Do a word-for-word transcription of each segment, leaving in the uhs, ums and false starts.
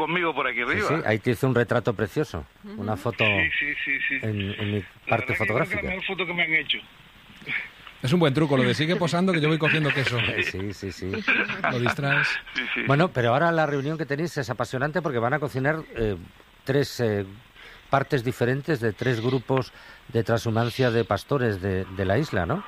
conmigo por aquí arriba. Sí, sí, ahí te hice un retrato precioso, uh-huh. Una foto sí, sí, sí, sí. En, en mi parte fotográfica. Es la mejor foto que me han hecho. Es un buen truco, lo de sigue posando que yo voy cogiendo queso. Sí, sí, sí. Lo distraes. Sí, sí. Bueno, pero ahora la reunión que tenéis es apasionante porque van a cocinar eh, tres eh, partes diferentes de tres grupos de transhumancia de pastores de, de la isla, ¿no?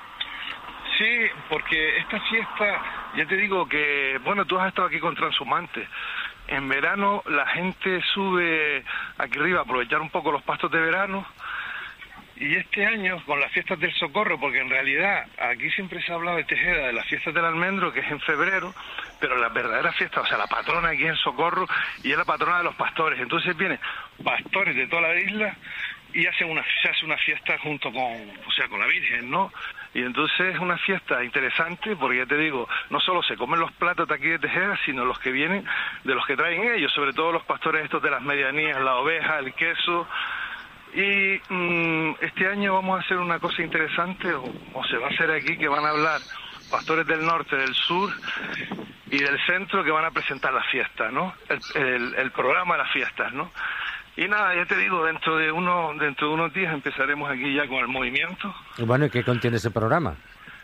Sí, porque esta fiesta, ya te digo que, bueno, tú has estado aquí con transhumantes. En verano la gente sube aquí arriba a aprovechar un poco los pastos de verano. Y este año, con las fiestas del Socorro, porque en realidad aquí siempre se ha hablado de Tejeda, de las fiestas del Almendro, que es en febrero, pero la verdadera fiesta, o sea, la patrona aquí en Socorro, y es la patrona de los pastores. Entonces vienen pastores de toda la isla y hacen una, se hace una fiesta junto con, o sea, con la Virgen, ¿no? Y entonces es una fiesta interesante, porque ya te digo, no solo se comen los platos de aquí de Tejeda, sino los que vienen de los que traen ellos, sobre todo los pastores estos de las medianías, la oveja, el queso. Y mmm, este año vamos a hacer una cosa interesante, o, o se va a hacer aquí, que van a hablar pastores del norte, del sur y del centro, que van a presentar la fiesta, ¿no? El, el, el programa de las fiestas, ¿no? Y nada, ya te digo, dentro de uno, dentro de unos días empezaremos aquí ya con el movimiento. Y bueno, ¿y qué contiene ese programa?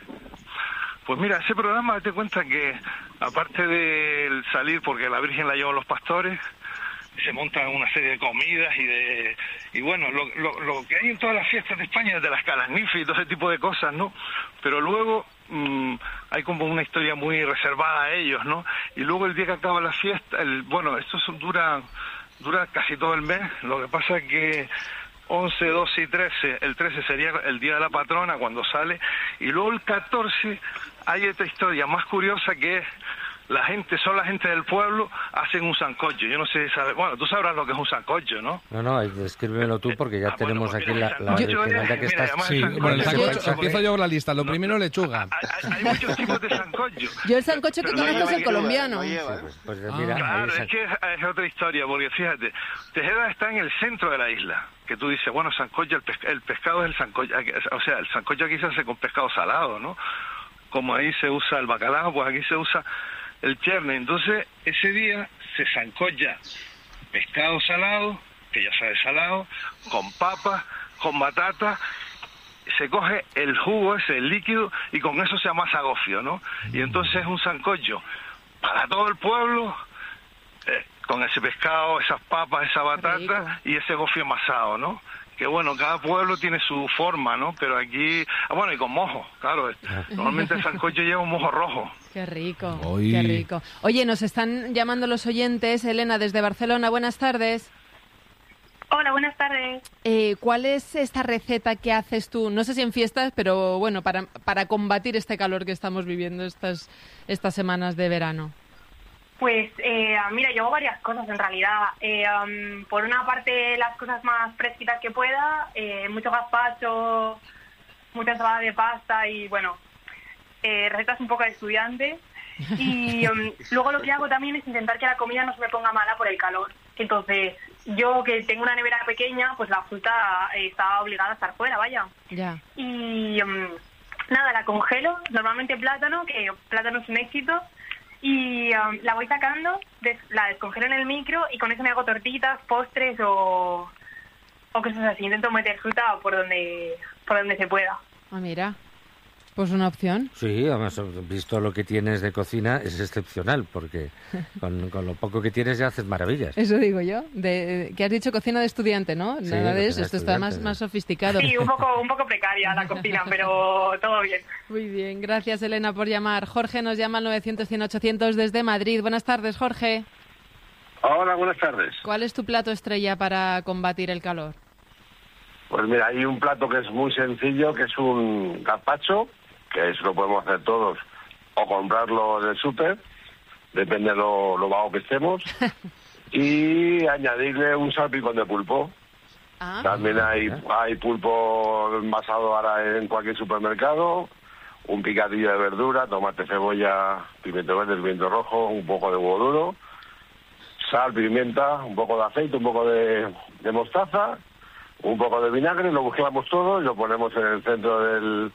Pues mira, ese programa, date cuenta que, aparte del salir, porque la Virgen la llevan los pastores, se montan una serie de comidas y de y bueno, lo, lo, lo que hay en todas las fiestas de España, de las calasnifes y todo ese tipo de cosas, ¿no? Pero luego mmm, hay como una historia muy reservada a ellos, ¿no? Y luego el día que acaba la fiesta, el bueno, esto dura dura casi todo el mes. Lo que pasa es que once, doce y trece, el trece sería el día de la patrona cuando sale, y luego el catorce hay esta historia más curiosa que es la gente, son la gente del pueblo, hacen un sancocho. Yo no sé, sabe, bueno, tú sabrás lo que es un sancocho, ¿no? No, no, descríbemelo tú porque ya ah, tenemos bueno, pues aquí la, la original, ya que estás... Sí, bueno, el sancocho, empiezo yo la lista. Lo no, primero, lechuga. Hay, hay muchos tipos de sancocho. Yo el sancocho que conozco es el colombiano. Sí, pues, pues, mira, ah, claro, es que es, es otra historia, porque fíjate, Tejeda está en el centro de la isla, que tú dices, bueno, sancocho, el, pesca, el pescado es el sancocho, o sea, el sancocho aquí se hace con pescado salado, ¿no? Como ahí se usa el bacalao, pues aquí se usa el cherne. Entonces ese día se sancocha pescado salado, que ya sabe salado, con papas, con batata, se coge el jugo ese, el líquido, y con eso se amasa gofio, ¿no? Y entonces es un sancocho para todo el pueblo, eh, con ese pescado, esas papas, esa batata y ese gofio amasado, ¿no? Que bueno, cada pueblo tiene su forma, ¿no? Pero aquí, ah, bueno, y con mojo, claro. Normalmente el sancocho lleva un mojo rojo. Qué rico, Oy. qué rico. Oye, nos están llamando los oyentes. Elena, desde Barcelona, buenas tardes. Hola, buenas tardes. Eh, ¿Cuál es esta receta que haces tú? No sé si en fiestas, pero bueno, para, para combatir este calor que estamos viviendo estas, estas semanas de verano. Pues eh, mira, yo hago varias cosas en realidad. Eh, um, por una parte, las cosas más fresquitas que pueda, eh, mucho gazpacho, mucha ensalada de pasta y bueno, eh, recetas un poco de estudiante. Y um, luego lo que hago también es intentar que la comida no se me ponga mala por el calor. Entonces, yo que tengo una nevera pequeña, pues la fruta eh, está obligada a estar fuera, vaya. Ya. Y um, nada, la congelo, normalmente plátano, que plátano es un éxito. Y um, la voy sacando, des, la descongelo en el micro y con eso me hago tortitas, postres o, o cosas así. Intento meter fruta por donde por donde se pueda. Ah, mira, pues una opción. Sí, además, visto lo que tienes de cocina, es excepcional, porque con, con lo poco que tienes ya haces maravillas. Eso digo yo. De, que has dicho cocina de estudiante, ¿no? Sí, nada de eso, esto está más, sí. más sofisticado. Sí, un poco, un poco precaria la cocina, pero todo bien. Muy bien, gracias Elena por llamar. Jorge nos llama al novecientos, cien, ochocientos desde Madrid. Buenas tardes, Jorge. Hola, buenas tardes. ¿Cuál es tu plato estrella para combatir el calor? Pues mira, hay un plato que es muy sencillo, que es un gazpacho, que eso lo podemos hacer todos, o comprarlo en el súper, depende de lo, lo vago que estemos, y añadirle un salpicón de pulpo. Ah, También hay, hay pulpo envasado ahora en cualquier supermercado, un picadillo de verdura, tomate, cebolla, pimiento verde, pimiento rojo, un poco de huevo duro, sal, pimienta, un poco de aceite, un poco de, de mostaza, un poco de vinagre, lo mezclamos todo y lo ponemos en el centro del,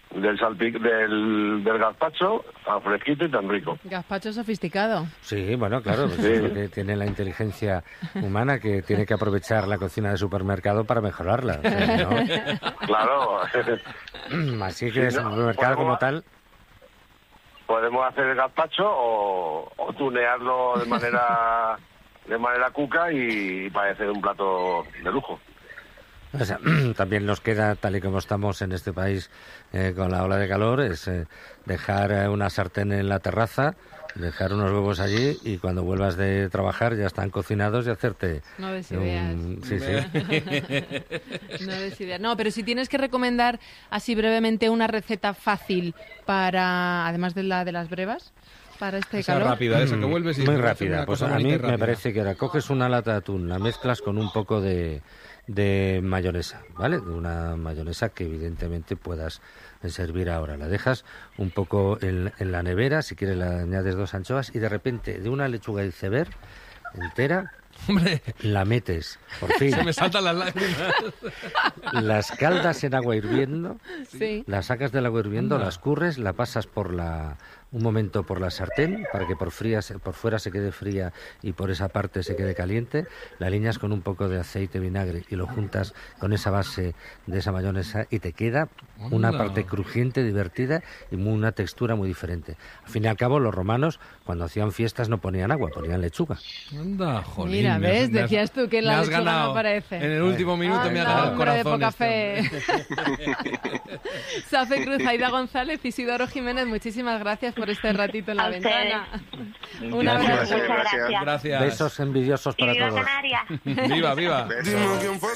del salpic, del, del gazpacho, a fresquito y tan rico. Gazpacho sofisticado. Sí, bueno, claro, pues Sí. es lo que tiene la inteligencia humana, que tiene que aprovechar la cocina de supermercado para mejorarla. O sea, ¿no? Claro. Así que el Sí, no, supermercado podemos- como tal... Podemos hacer el gazpacho o, o tunearlo de manera de manera cuca y parecer un plato de lujo. O sea, también nos queda, tal y como estamos en este país eh, con la ola de calor, es eh, dejar eh, una sartén en la terraza, dejar unos huevos allí y cuando vuelvas de trabajar ya están cocinados y hacerte No des ideas. un... Sí, sí. No des ideas. No, pero si tienes que recomendar así brevemente una receta fácil para, además de la de las brevas, para este Esa calor. rápida, esa que vuelves y Muy te haces rápida. una Pues cosa a bonita mí y me rápida. parece que ahora coges una lata de atún, la mezclas con un poco de, de mayonesa, ¿vale? De una mayonesa que evidentemente puedas servir ahora. La dejas un poco en, en la nevera, si quieres le añades dos anchoas y de repente de una lechuga iceberg entera Hombre, la metes, por fin, se me saltan las lágrimas. las caldas en agua hirviendo, Sí. la sacas del agua hirviendo, Anda. la escurres, la pasas por la un momento por la sartén para que por fría se- por fuera se quede fría y por esa parte se quede caliente, la aliñas con un poco de aceite, vinagre y lo juntas con esa base de esa mayonesa y te queda una Anda. parte crujiente, divertida y muy- una textura muy diferente. Al fin y al cabo los romanos cuando hacían fiestas no ponían agua, ponían lechuga. Anda, jolín. Mira, me has- ¿ves? me has- Decías tú que la me has lechuga no ganado. aparece. En el último minuto me ha Anda, ganado el hombre de corazón. poca este fe. hombre. Safe Cruz, Aida González, Isidoro Jiménez, muchísimas gracias por este ratito en la A ventana. Un Gracias. abrazo. Muchas gracias. Gracias. Besos envidiosos Y para viva todos. Canarias. Viva, viva. Dime quién fue